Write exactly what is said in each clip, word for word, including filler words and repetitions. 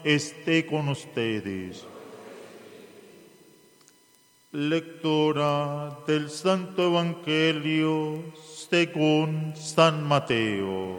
esté con ustedes. Lectura del Santo Evangelio según San Mateo.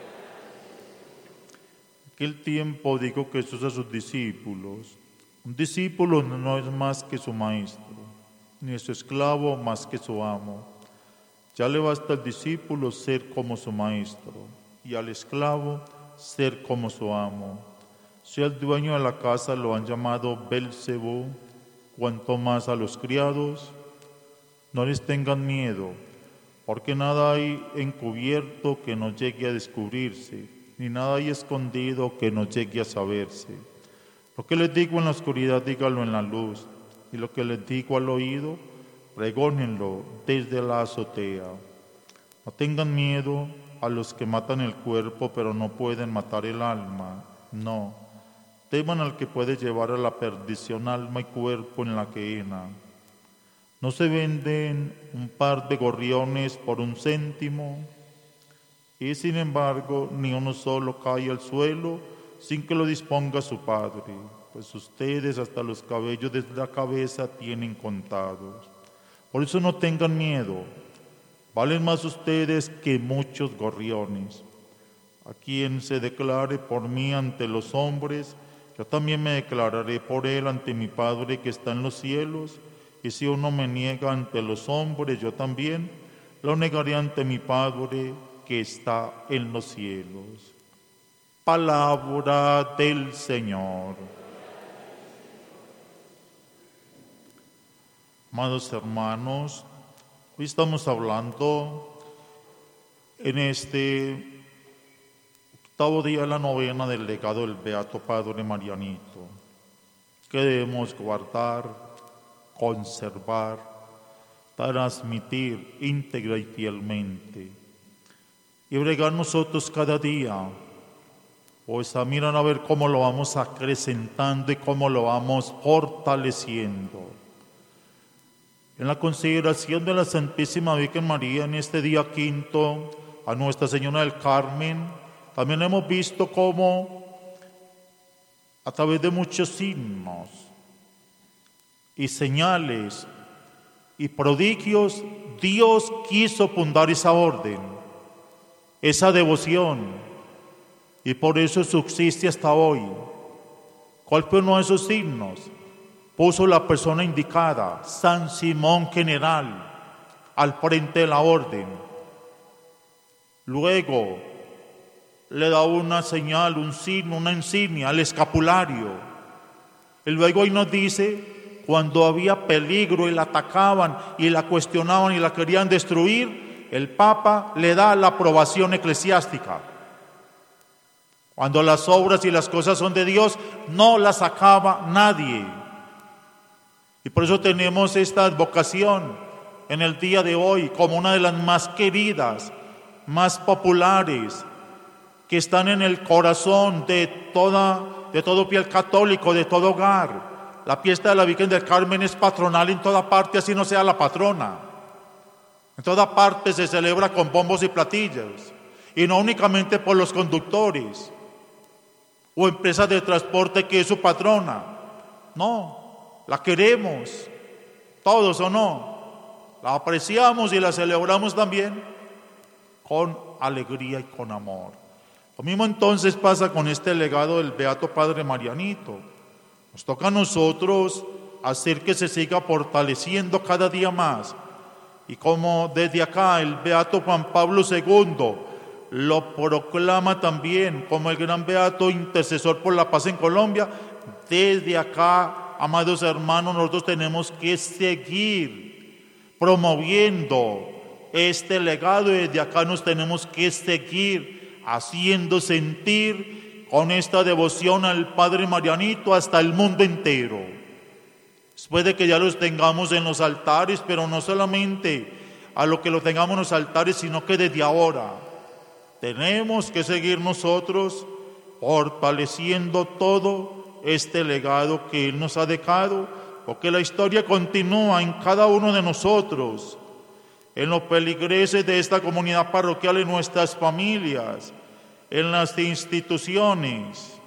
En aquel tiempo dijo Jesús a sus discípulos: un discípulo no es más que su maestro, ni su esclavo más que su amo. Ya le basta al discípulo ser como su maestro, y al esclavo ser como su amo. Si al dueño de la casa lo han llamado Belcebú, cuanto más a los criados. No les tengan miedo, porque nada hay encubierto que no llegue a descubrirse, ni nada hay escondido que no llegue a saberse. Lo que les digo en la oscuridad, díganlo en la luz, y lo que les digo al oído, pregónenlo desde la azotea. No tengan miedo a los que matan el cuerpo, pero no pueden matar el alma. No, teman al que puede llevar a la perdición alma y cuerpo en la gehenna. ¿No se venden un par de gorriones por un céntimo? Y sin embargo, ni uno solo cae al suelo sin que lo disponga su Padre, pues ustedes hasta los cabellos de la cabeza tienen contados. Por eso no tengan miedo, valen más ustedes que muchos gorriones. A quien se declare por mí ante los hombres, yo también me declararé por él ante mi Padre que está en los cielos, y si uno me niega ante los hombres, yo también lo negaré ante mi Padre que está en los cielos. Palabra del Señor. Amados hermanos, hoy estamos hablando en este octavo día de la novena del legado del Beato Padre Marianito, que debemos guardar, conservar, transmitir íntegra y fielmente, y bregar nosotros cada día, pues a mirar a ver cómo lo vamos acrecentando y cómo lo vamos fortaleciendo. En la consideración de la Santísima Virgen María en este día quinto a Nuestra Señora del Carmen, también hemos visto cómo a través de muchos signos y señales y prodigios Dios quiso fundar esa orden, esa devoción, y por eso subsiste hasta hoy. ¿Cuál fue uno de esos signos? Puso la persona indicada, San Simón General, al frente de la orden. Luego le da una señal, un signo, una insignia, al escapulario. Y luego hoy nos dice, cuando había peligro y la atacaban y la cuestionaban y la querían destruir, el Papa le da la aprobación eclesiástica. Cuando las obras y las cosas son de Dios, no las acaba nadie. Y por eso tenemos esta advocación en el día de hoy como una de las más queridas, más populares, que están en el corazón de, toda, de todo fiel católico, de todo hogar. La fiesta de la Virgen del Carmen es patronal en toda parte, así no sea la patrona. En toda parte se celebra con bombos y platillos, y no únicamente por los conductores o empresas de transporte que es su patrona. No, la queremos, todos o no, la apreciamos y la celebramos también con alegría y con amor. Lo mismo entonces pasa con este legado del Beato Padre Marianito. Nos toca a nosotros hacer que se siga fortaleciendo cada día más. Y como desde acá el Beato Juan Pablo segundo lo proclama también como el gran Beato intercesor por la paz en Colombia, desde acá, amados hermanos, nosotros tenemos que seguir promoviendo este legado y desde acá nos tenemos que seguir haciendo sentir con esta devoción al Padre Marianito hasta el mundo entero. Después de que ya los tengamos en los altares, pero no solamente a lo que lo tengamos en los altares, sino que desde ahora tenemos que seguir nosotros fortaleciendo todo este legado que Él nos ha dejado, porque la historia continúa en cada uno de nosotros, en los feligreses de esta comunidad parroquial, en nuestras familias, en las instituciones.